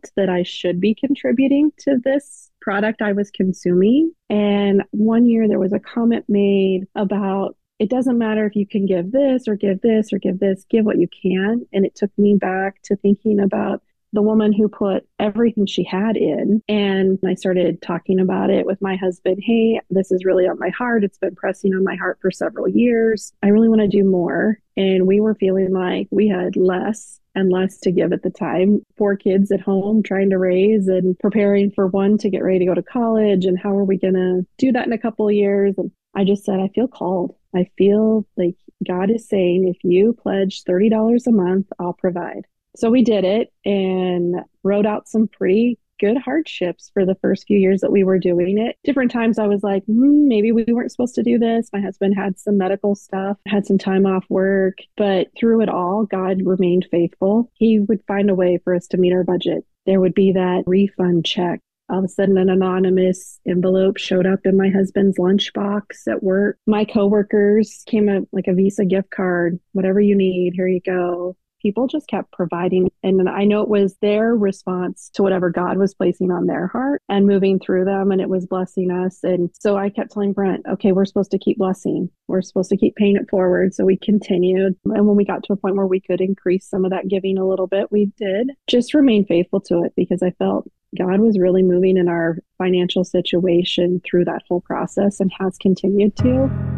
felt that I should be contributing to this product I was consuming. And one year there was a comment made about it doesn't matter if you can give this or give this or give this, give what you can. And it took me back to thinking about the woman who put everything she had in. And I started talking about it with my husband. Hey, this is really on my heart. It's been pressing on my heart for several years. I really want to do more. And we were feeling like we had less and less to give at the time. 4 kids at home trying to raise and preparing for one to get ready to go to college. And how are we going to do that in a couple of years? And I just said, I feel called. I feel like God is saying, if you pledge $30 a month, I'll provide. So we did it and wrote out some pretty good hardships for the first few years that we were doing it. Different times I was like, maybe we weren't supposed to do this. My husband had some medical stuff, had some time off work, but through it all, God remained faithful. He would find a way for us to meet our budget. There would be that refund check. All of a sudden, an anonymous envelope showed up in my husband's lunchbox at work. My coworkers came up like a Visa gift card, whatever you need, here you go. People just kept providing. And I know it was their response to whatever God was placing on their heart and moving through them, and it was blessing us. And so I kept telling Brent, okay, we're supposed to keep blessing. We're supposed to keep paying it forward. So we continued. And when we got to a point where we could increase some of that giving a little bit, we did. Just remain faithful to it because I felt God was really moving in our financial situation through that whole process and has continued to.